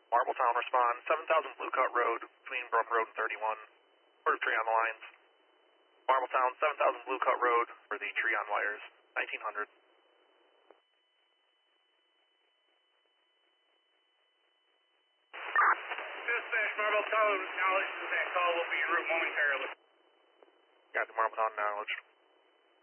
Marbletown respond, 7000 Blue Cut Road, between Brook Road and 31, for tree on the lines. Marbletown, 7000 Blue Cut Road, for the tree on wires, 1900. Dispatch, Marbletown, acknowledged that call will be en route momentarily. Got the Marbletown acknowledged.